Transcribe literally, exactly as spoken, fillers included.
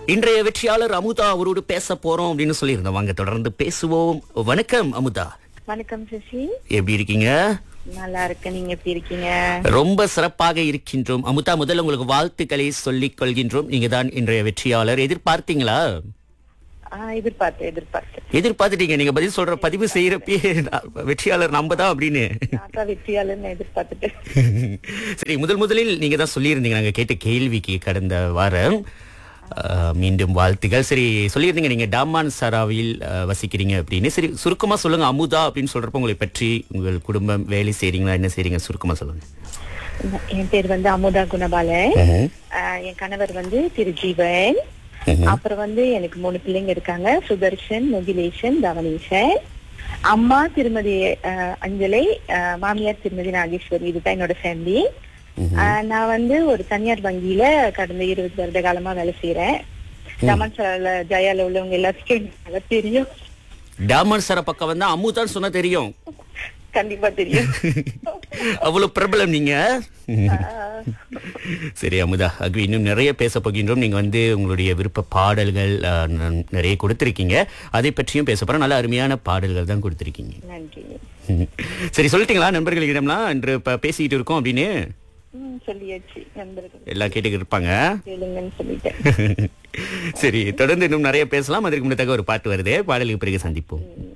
இன்றைய வெற்றியாளர் அமுதா அவரோடு பேச போறோம் அப்படின்னு சொல்லியிருந்தோம். வாங்க தொடர்ந்து பேசுவோம். வணக்கம் அமுதா, வணக்கம் சசி. எப்படி இருக்கீங்க? நல்லா இருக்கு, நீங்க எப்படி இருக்கீங்க? ரொம்ப சிறப்பாக இருக்கின்றோம். அமுதா, முதல்ல உங்களுக்கு வாழ்த்துக்களை சொல்லிக் கொள்கின்றோம். நீங்க தான் இன்றைய வெற்றியாளர். எதிர்பார்த்தீங்களா? ஆஹ் எதிர்பார்த்து எதிர்பார்த்து எதிர்பார்த்துட்டீங்க. நீங்க பதில் சொல்ற பதிவு செய்யறப்பயே வெற்றியாளர் நம்ம தான் அப்படின்னு. நான் தான் வெற்றியாளர்னு எதிர்பார்த்துட்டு. சரி, முதல் முதலில் நீங்க தான் சொல்லியிருந்தீங்க நாங்க கேட்ட கேள்விக்கு கடந்த வாரம். அஹ், மீண்டும் வாழ்த்துக்கள். சரி, சொல்லியிருந்தீங்க நீங்க டாமான் சராவில் அஹ், வசிக்கிறீங்க அப்படின்னு. சரி, சுருக்கமா சொல்லுங்க. அமுதா அப்படின்னு சொல்றப்ப உங்களை பற்றி, உங்கள் குடும்பம், வேலை செய்றீங்களா, என்ன செய்றீங்க, சுருக்கமா சொல்லுங்க. என் பேர் வந்து அமுதா குணபாலன். ஆஹ் என் கணவர் வந்து திரு ஜீவன். அப்புறம் வந்து எனக்கு மூணு பிள்ளைங்க இருக்காங்க. சுதர்ஷன், முகிலேஷன், தவனேஷன். அம்மா திருமதி ஆஹ் அஞ்சலை, ஆஹ் மாமியார் திருமதி நாகேஸ்வரி. இதுதான் என்னோட ஃபேமிலி. நான் வந்து ஒரு தனியார் வங்கியில கடந்த இருபது வருட காலமா வேலை செய்யறேன். டாமான் சரால ஜயால உள்ளவங்க எல்லாத்துக்கும் எனக்கு நல்லா தெரியும். டாமான் சரா பக்கம் வந்து அமுதான் சொன்னா தெரியும். கண்டிப்பா தெரியும். அவ்வளவு பிரபலம் நீங்க. சரி அமுதா, அக்வி, இன்னும் நிறைய பேச போகின்றோம். நீங்க வந்து உங்களுடைய விருப்ப பாடல்கள் அஹ், ந- நிறைய கொடுத்திருக்கீங்க. அதை பற்றியும் பேச போறோம். நல்ல அருமையான பாடல்கள் தான் கொடுத்திருக்கீங்க. நன்றி. சரி, சொல்லிட்டீங்களா நண்பர்களிடம்லாம் இன்று இப்ப பேசிக்கிட்டு இருக்கோம் அப்படின்னு? ம், சொல்லியாச்சு. நண்பர்கள் எல்லாம் கேட்டுக்கிட்டு இருப்பாங்க. கேளுங்கன்னு சொல்லிட்டேன். சரி, தொடர்ந்து இன்னும் நிறைய பேசலாம். அதற்கு முன்னதாக ஒரு பாட்டு வருது. பாடலுக்கு பிறகு சந்திப்போம்.